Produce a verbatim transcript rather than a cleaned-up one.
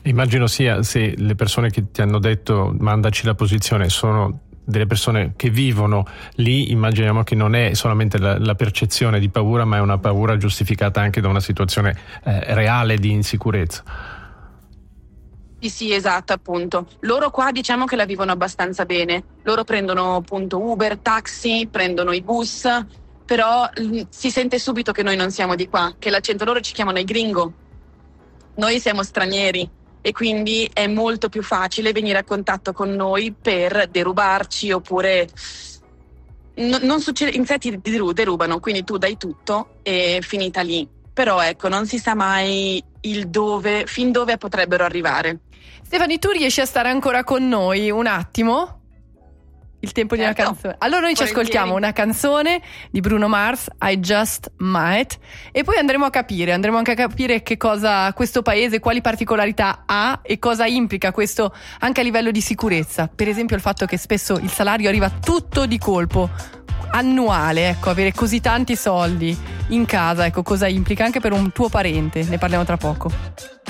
Immagino sia, se le persone che ti hanno detto mandaci la posizione sono delle persone che vivono lì, immaginiamo che non è solamente la, la percezione di paura, ma è una paura giustificata anche da una situazione eh, reale di insicurezza. Sì, sì, esatto, appunto. Loro qua diciamo che la vivono abbastanza bene. Loro prendono appunto Uber, taxi, prendono i bus, però mh, si sente subito che noi non siamo di qua, che l'accento, loro ci chiamano i gringo. Noi siamo stranieri e quindi è molto più facile venire a contatto con noi per derubarci oppure no, non succede, infatti ti derubano, quindi tu dai tutto e finita lì. Però ecco, non si sa mai il dove, fin dove potrebbero arrivare. Stefani, tu riesci a stare ancora con noi un attimo? Il tempo certo. Di una canzone. Allora noi ci ascoltiamo una canzone di Bruno Mars, I Just Might, e poi andremo a capire, andremo anche a capire che cosa questo paese, quali particolarità ha e cosa implica questo anche a livello di sicurezza. Per esempio il fatto che spesso il salario arriva tutto di colpo, annuale, ecco, avere così tanti soldi in casa, ecco, cosa implica anche per un tuo parente. Ne parliamo tra poco.